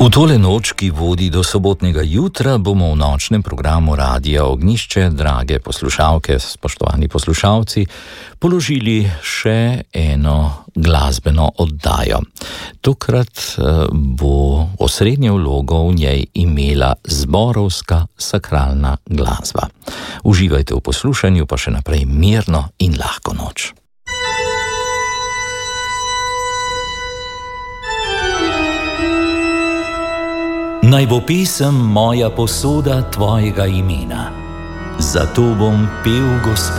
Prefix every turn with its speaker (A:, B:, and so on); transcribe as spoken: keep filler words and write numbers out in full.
A: V tole noč, ki vodi do sobotnega jutra, bomo v nočnem programu Radia Ognjišče, drage poslušalke, spoštovani poslušalci, položili še eno glasbeno oddajo. Tokrat bo osrednjo vlogo v njej imela zborovska sakralna glasba. Uživajte v poslušanju, pa še naprej mirno in lahko noč. Naj bo pesem moja posoda tvojega imena, zato bom pel Gospod.